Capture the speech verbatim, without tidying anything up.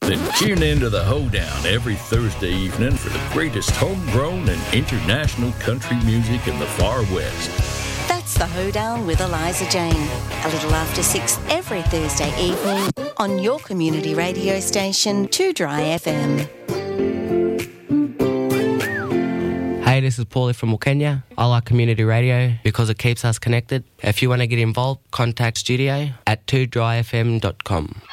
Then tune in to the Hoedown every Thursday evening for the greatest homegrown and international country music in the far west. That's the Hoedown with Eliza Jane. A little after six every Thursday evening on your community radio station, two Dry F M. Hey, this is Paulie from Wilkenya. I like community radio because it keeps us connected. If you want to get involved, contact studio at two dry f m dot com.